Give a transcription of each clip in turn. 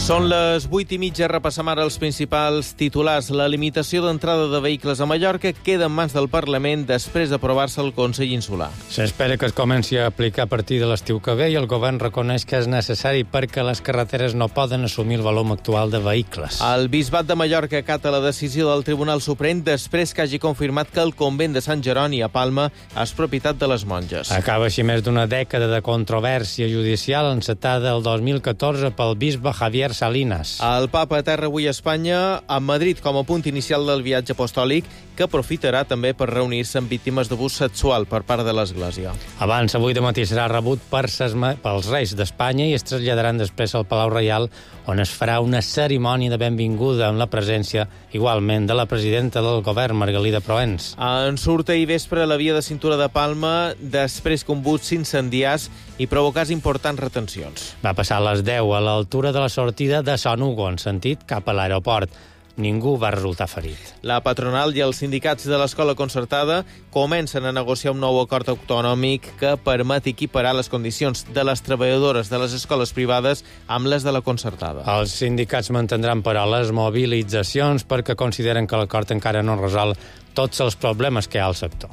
Són les 8:30, repassem ara els principals titulars. La limitació d'entrada de vehicles a Mallorca queda en mans del Parlament després d'aprovar-se al Consell Insular. S'espera que es comenci a aplicar a partir de l'estiu que ve i el govern reconeix que és necessari perquè les carreteres no poden assumir el volum actual de vehicles. El Bisbat de Mallorca acata la decisió del Tribunal Suprem després que hagi confirmat que el convent de Sant Jeroni a Palma és propietat de les monges. Acaba així més d'una dècada de controvèrsia judicial encetada el 2014 pel bisbe Javier Salinas. El papa aterra avui a Espanya, a Madrid com a punt inicial del viatge apostòlic, que aprofitarà també per reunir-se amb víctimes d'abús sexual per part de l'Església. Abans, avui dematí serà rebut pels reis d'Espanya i es traslladaran després al Palau Reial, on es farà una cerimònia de benvinguda amb la presència, igualment, de la presidenta del govern, Margalida Proens. En surt ahir vespre la via de cintura de Palma després que un bus s'incendiés i provocàs importants retencions. Va passar a les 10 a l'altura de la sortida de Son Hugo, en sentit cap a l'aeroport. Ningú va resultar ferit. La patronal i els sindicats de l'escola concertada comencen a negociar un nou acord autonòmic que permet equiparar les condicions de les treballadores de les escoles privades amb les de la concertada. Els sindicats mantindran, però, les mobilitzacions perquè consideren que l'acord encara no resol tots els problemes que hi ha al sector.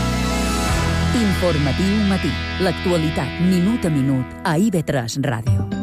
Informatiu matí. L'actualitat minut a minut a IB3 Ràdio.